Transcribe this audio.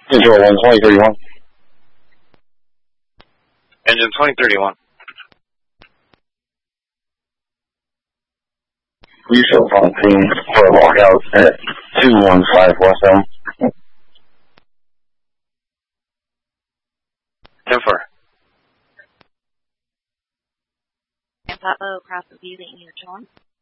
Control 12031. Engine 2031. You show on team for a lockout at 21547. 10-4. Papa across the view that you're John.